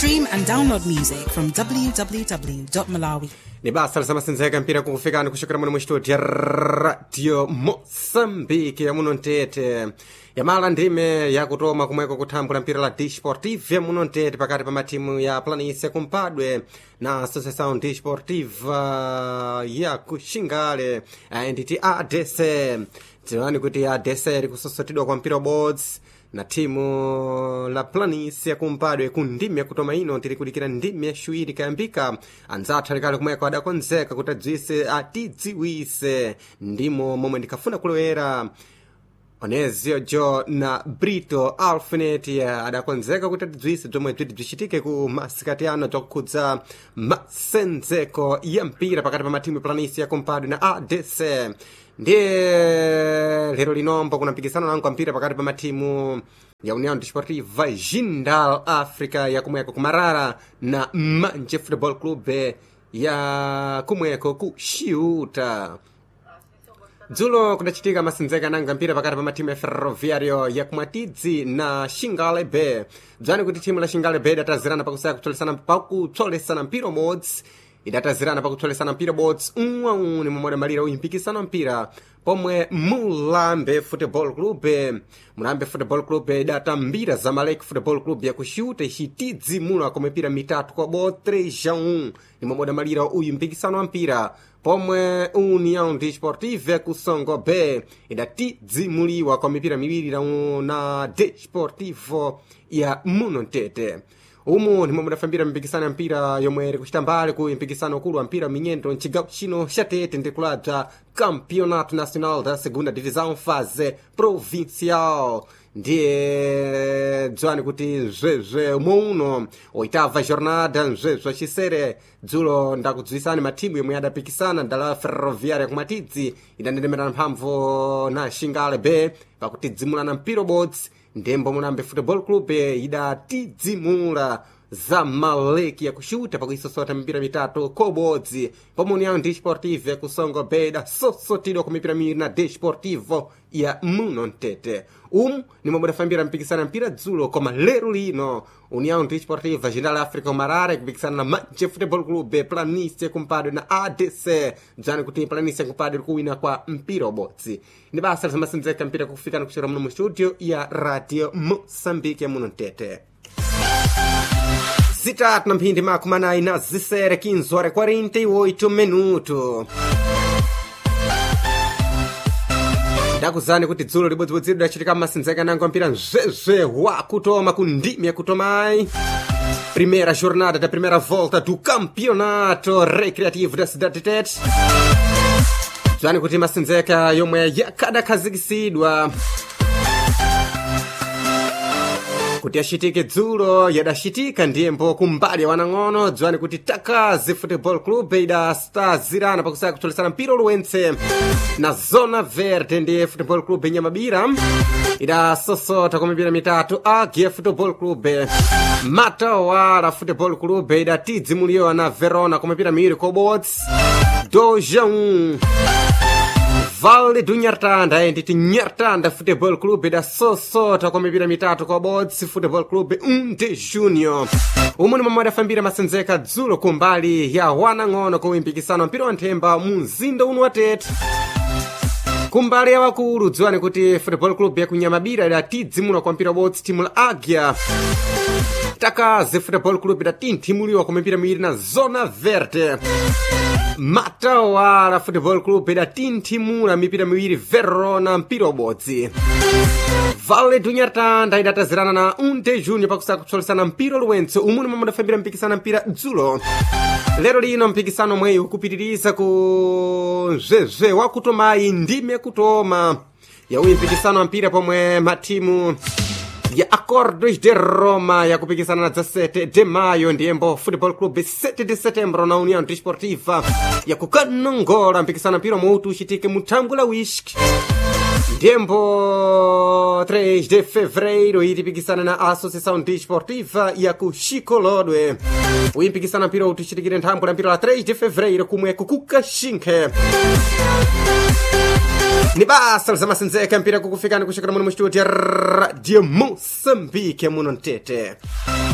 Stream and download music from www.malawi. Ni basa lisamasenzeka mpira kukufikani kushokera muno mwistudio ya Radio Mozambique ya muno ntete yamala ndime yakutoma kumweko kuthambula mpira la Desportive ya muno ntete pakati pa matimu ya Planície kumpadwe na Associação Desportiva ya Kuxingale entity ADC tiwani kuti ADC likusosotidwa kwa mpira boards na timu la Planície kumpadwe kundimi yakutoma ino tilikudikira ndimi yashuwiri kayambika anzathu alikali kumweko adakonzeka kuti adzwise atidziwise ndimo momwe ndikafuna kulowera Onezio Jo na Brito Alfinet adakonzeka kuti adzwise zomwe bzichitike ku masikati ano zokukhudza masenzeko ya mpira pakati pa matimu Planície kumpadwe na ADC ndiye lero linombo kuna mpikisano nangu mpira pakati pa matimu ya União Desportiva Jindal Africa ya kumweko kumarara na Manje Football Club ya kumweko kuxiuta dzulo kudachitika masenzeka nanga mpira pakati pa matimu ya Ferroviário ya kumwatidzi na Xingale B dzani kuti timu la Xingale B idatazirana pakutsolesana mpira umodzi idatazirana pakutsolesana mpira bots ni momwe malira uyimpikisano mpira pomwe Mulambe Football Club idatambira Zamalek Football Club ya kuxiuta ixitidzi muno akomwe mpira mitatu kwa bo 3-1 ni momwe malira uyimpikisano mpira pomwe União Desportiva ya Kusongo B idatidzimuliwa kwa mipira miwiri na Desportivo ya muno ntete umu nimwe mudafambira mpikisano mpira yomwe kuchita mbali ku mpikisano ukulu wa mpira minyendo nchigawo chino chatete ndikulabza Campeonato Nacional da Segunda Divisão fase provincial ndiye dzwani kuti zvezwe muno oitava jornada zvezwe chisere dzulo ndakudziwisani matimu yomwe adapikisana ndala Ferroviária kumwatidzi idanendemerana mphamvu na Xingale B pakutidzimulana mpira bots ndembo Mulambe Football Club idatidzimula Zamalek ya kuxiuta pakuisosota mipira mitatu kobodzi pomwe União Desportiva ya Kusongo B idasosotidwa ku mipira miwiri na Desportivo ya muno ntete nimwe mudafambira mpikisana mpira dzulo koma lero lino União Desportiva Jindal Africa umarara kupikisana na Manje Football Club Planície kumpadwe na ADC dzani kuti Planície kumpadwe kuwina kwa mpira obodzi ni basa lisamasenzeka mpira kukufikana kuchokera muno mu studio ya Radio Mozambique ya muno ntete zitatu na mphindi makumi anayi na zisere 15:48 minuto ndakuzani kuti dzulo libodzibodziro lidachitika masenzeka nango mpira mzwezwe wakutoma ku ndimi yakutomayi primeira jornada da primeira volta do Campeonato Recreativo da Cidade Tete dzani kuti masenzeka yomwe yakadakhazikitsidwa kuti yachitike dzulo yadachitika ndiyembo kumbali ya wanang'ono dzwani kuti Takazi Football Club idastazirana pakusaka kutsolesana mpira uluwentse na Zona Verde ndiye Football Club Nyamabira idasosota kwa mipira mitatu Águia Football Club Matawala Football Club idatidzimuliwa na Verona kwa mipira miwiri kobots 2-1 Vale do Nyartanda nditi Nyartanda Football Club idasosota kwa mipira mitatu kwa bots Football Club 1 de Junho umu ni momwe adafambira masenzeka dzulo kumbali ya wanang'ono kwa mpikisano mpira wa nthemba mu mzinda uno wa Tete kumbali ya wakulu dzwani kuti Football Club ya Kunyamabira idatidzimulwa kwa mpira bots timu la Águia Takazi Football Club idatinthimulwa kwa mipira miwiri na Zona Verde Matawala Football Club idatinthimula mipira miwiri Verona mpira ubodzi Vale do Nyartanda idatazirana na 1 de Junho pakusaka kutsolesana mpira luwentse umuni momwe udafambira mpikisana mpira dzulo lero lino mpikisano mweyi ukupitiriza ku zvezwe wakutomayi ndimi yakutoma yauyi mpikisano wa mpira pomwe matimu ya Acordos de Roma ya kupikisana na 17 de Maio ndiyembo Football Club 7 de Setembro na União Desportiva ya kukanongola mpikisana mpira moutu uchitike muthambula wishki ndiyembo 3 de Fevereiro itipikisana na Associação Desportiva ya kuxikolodwe uyimpikisana mpira utu uchitikire nthambula mpira la 3 de Fevereiro kumweko kukaxinkhe ni basa lisamasenzeka mpira kukufikani kuchokera muno mu studio ya Radio Mozambique muno ntete